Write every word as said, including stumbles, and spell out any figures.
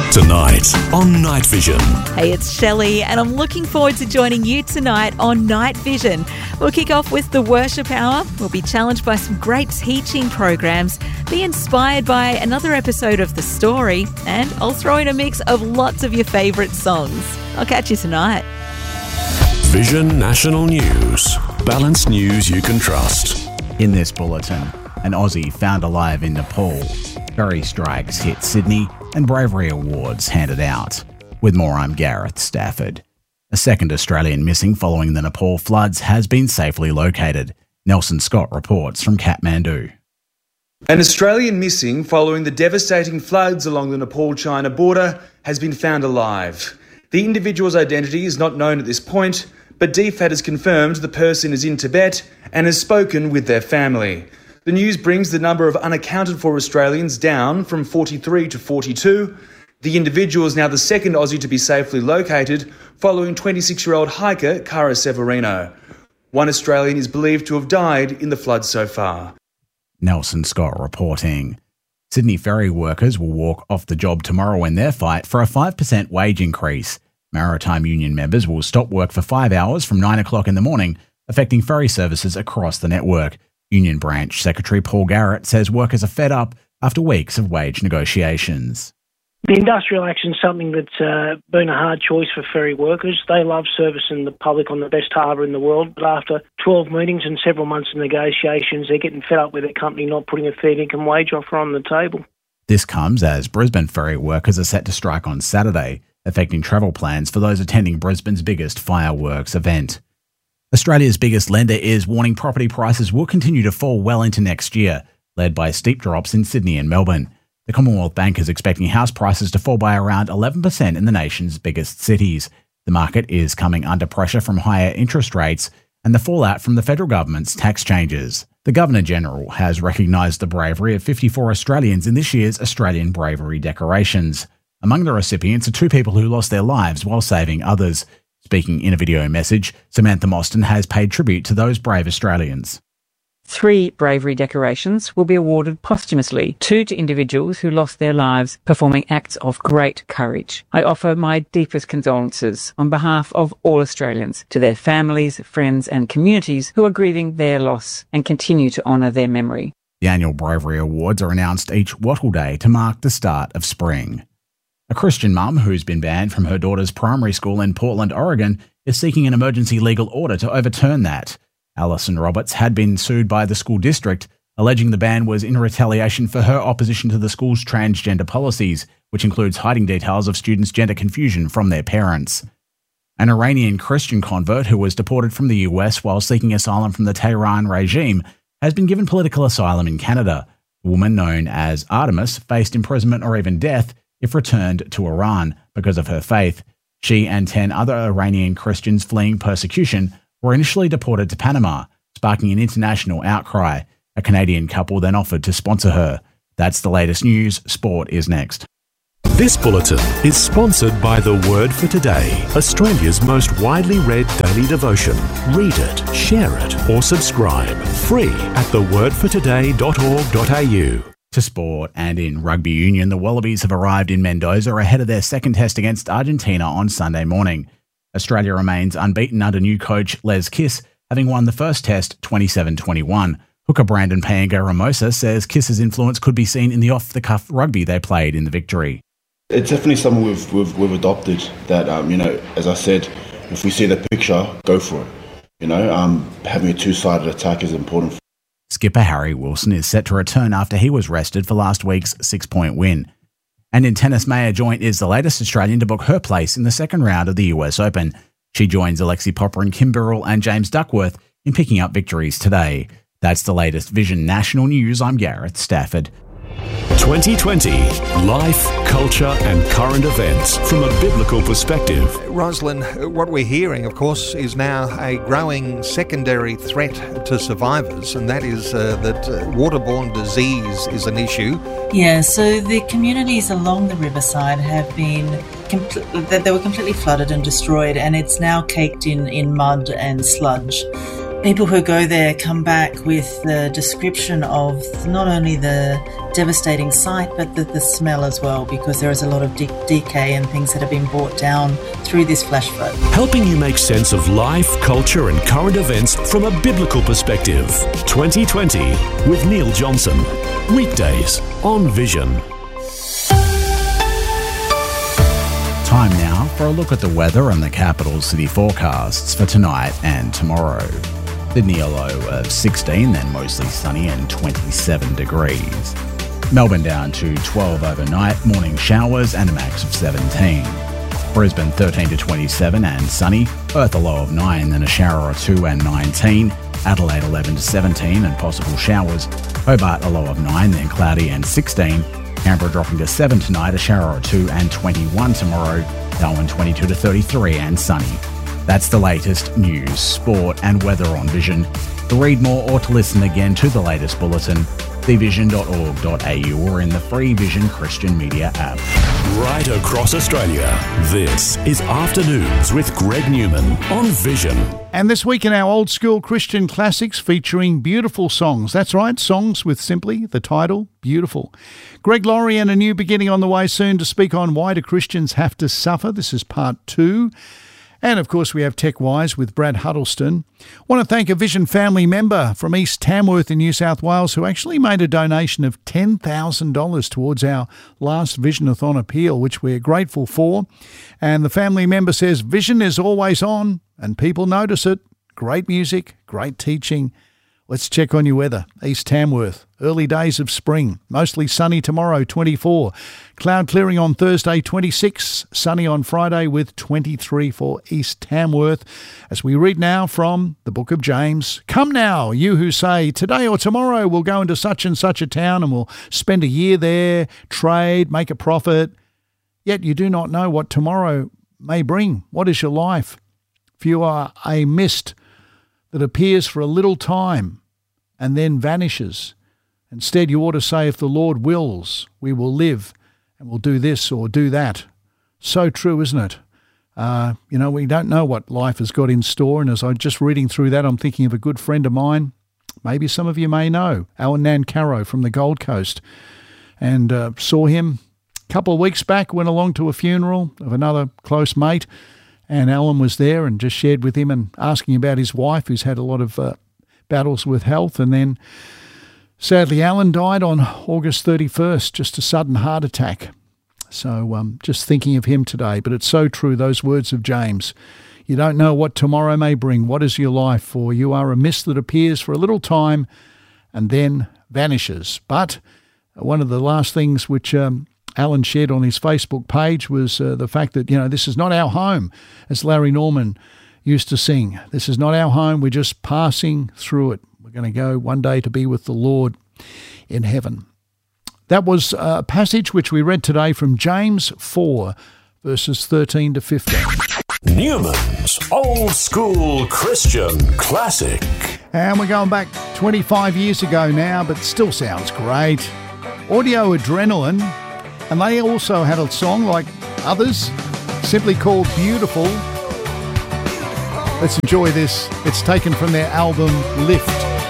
Tonight on Night Vision. Hey, it's Shelley, and I'm looking forward to joining you tonight on Night Vision. We'll kick off with the Worship Hour. We'll be challenged by some great teaching programs, be inspired by another episode of The Story, and I'll throw in a mix of lots of your favourite songs. I'll catch you tonight. Vision National News. Balanced news you can trust. In this bulletin, an Aussie found alive in Nepal. Ferry strikes hit Sydney and bravery awards handed out. With more, I'm Gareth Stafford. A second Australian missing following the Nepal floods has been safely located. Nelson Scott reports from Kathmandu. An Australian missing following the devastating floods along the Nepal-China border has been found alive. The individual's identity is not known at this point, but D F A T has confirmed the person is in Tibet and has spoken with their family. The news brings the number of unaccounted for Australians down from forty-three to forty-two. The individual is now the second Aussie to be safely located, following twenty-six-year-old hiker Cara Severino. One Australian is believed to have died in the floods so far. Nelson Scott reporting. Sydney ferry workers will walk off the job tomorrow in their fight for a five percent wage increase. Maritime Union members will stop work for five hours from nine o'clock in the morning, affecting ferry services across the network. Union Branch Secretary Paul Garrett says workers are fed up after weeks of wage negotiations. The industrial action is something that's uh, been a hard choice for ferry workers. They love servicing the public on the best harbour in the world, but after twelve meetings and several months of negotiations, they're getting fed up with their company not putting a fair income wage offer on the table. This comes as Brisbane ferry workers are set to strike on Saturday, affecting travel plans for those attending Brisbane's biggest fireworks event. Australia's biggest lender is warning property prices will continue to fall well into next year, led by steep drops in Sydney and Melbourne. The Commonwealth Bank is expecting house prices to fall by around eleven percent in the nation's biggest cities. The market is coming under pressure from higher interest rates and the fallout from the federal government's tax changes. The Governor-General has recognised the bravery of fifty-four Australians in this year's Australian Bravery Decorations. Among the recipients are two people who lost their lives while saving others. Speaking in a video message, Samantha Mostyn has paid tribute to those brave Australians. Three bravery decorations will be awarded posthumously, two to individuals who lost their lives performing acts of great courage. I offer my deepest condolences on behalf of all Australians to their families, friends and communities who are grieving their loss and continue to honour their memory. The annual Bravery Awards are announced each Wattle Day to mark the start of spring. A Christian mum who's been banned from her daughter's primary school in Portland, Oregon, is seeking an emergency legal order to overturn that. Alison Roberts had been sued by the school district, alleging the ban was in retaliation for her opposition to the school's transgender policies, which includes hiding details of students' gender confusion from their parents. An Iranian Christian convert who was deported from the U S while seeking asylum from the Tehran regime has been given political asylum in Canada. The woman, known as Artemis, faced imprisonment or even death if returned to Iran because of her faith. She and ten other Iranian Christians fleeing persecution were initially deported to Panama, sparking an international outcry. A Canadian couple then offered to sponsor her. That's the latest news. Sport is next. This bulletin is sponsored by The Word for Today, Australia's most widely read daily devotion. Read it, share it, or subscribe. Free at the word for today dot org dot a u. To sport, and in rugby union, the Wallabies have arrived in Mendoza ahead of their second test against Argentina on Sunday morning. Australia remains unbeaten under new coach Les Kiss, having won the first test twenty-seven twenty-one. Hooker Brandon Paenga-Ramosa says Kiss's influence could be seen in the off-the-cuff rugby they played in the victory. It's definitely something we've we've, we've adopted. That um, you know, as I said, if we see the picture, go for it. You know, um, having a two-sided attack is important. Skipper Harry Wilson is set to return after he was rested for last week's six-point win. And in tennis, Maya Joint is the latest Australian to book her place in the second round of the U S Open. She joins Alexi Popper and Kim Burrell and James Duckworth in picking up victories today. That's the latest Vision National News. I'm Gareth Stafford. twenty twenty. Life, culture and current events from a biblical perspective. Roslyn, what we're hearing, of course, is now a growing secondary threat to survivors, and that is uh, that uh, waterborne disease is an issue. Yeah, so the communities along the riverside have been, compl- they were completely flooded and destroyed, and it's now caked in, in mud and sludge. People who go there come back with the description of not only the devastating sight, but the, the smell as well, because there is a lot of de- decay and things that have been brought down through this flash flood. Helping you make sense of life, culture and current events from a biblical perspective. twenty twenty with Neil Johnson. Weekdays on Vision. Time now for a look at the weather and the capital city forecasts for tonight and tomorrow. Sydney a low of sixteen, then mostly sunny and twenty-seven degrees. Melbourne down to twelve overnight, morning showers and a max of seventeen. Brisbane thirteen to twenty-seven and sunny. Perth a low of nine, then a shower or two and nineteen. Adelaide eleven to seventeen and possible showers. Hobart a low of nine, then cloudy and sixteen. Canberra dropping to seven tonight, a shower or two and twenty-one tomorrow. Darwin twenty-two to thirty-three and sunny. That's the latest news, sport and weather on Vision. To read more or to listen again to the latest bulletin, see vision dot org dot a u or in the free Vision Christian Media app. Right across Australia, this is Afternoons with Greg Newman on Vision. And this week in our old school Christian classics featuring beautiful songs. That's right, songs with simply the title, Beautiful. Greg Laurie and A New Beginning on the way soon to speak on why do Christians have to suffer. This is part two. And, of course, we have TechWise with Brad Huddleston. Want to thank a Vision family member from East Tamworth in New South Wales who actually made a donation of ten thousand dollars towards our last Vision-a-thon appeal, which we're grateful for. And the family member says, Vision is always on and people notice it. Great music, great teaching. Let's check on your weather. East Tamworth, early days of spring. Mostly sunny tomorrow, twenty-four. Cloud clearing on Thursday, twenty-six. Sunny on Friday with twenty-three for East Tamworth. As we read now from the book of James. Come now, you who say, today or tomorrow we'll go into such and such a town and we'll spend a year there, trade, make a profit. Yet you do not know what tomorrow may bring. What is your life? If you are a mist that appears for a little time and then vanishes. Instead, you ought to say, if the Lord wills, we will live and we'll do this or do that. So true, isn't it? Uh, you know, we don't know what life has got in store. And as I'm just reading through that, I'm thinking of a good friend of mine. Maybe some of you may know, Alan Nancaro from the Gold Coast. And uh, saw him a couple of weeks back, went along to a funeral of another close mate. And Alan was there and just shared with him and asking about his wife, who's had a lot of uh, battles with health. And then, sadly, Alan died on August thirty-first, just a sudden heart attack. So um, just thinking of him today. But it's so true, those words of James. You don't know what tomorrow may bring. What is your life? For you are a mist that appears for a little time and then vanishes. But one of the last things which Um, Alan shared on his Facebook page was uh, the fact that, you know, this is not our home, as Larry Norman used to sing. This is not our home. We're just passing through it. We're going to go one day to be with the Lord in heaven. That was a passage which we read today from James four, verses thirteen to fifteen. Newman's Old School Christian Classic. And we're going back twenty-five years ago now, but still sounds great. Audio Adrenaline. And they also had a song like others, simply called Beautiful. Let's enjoy this. It's taken from their album Lift.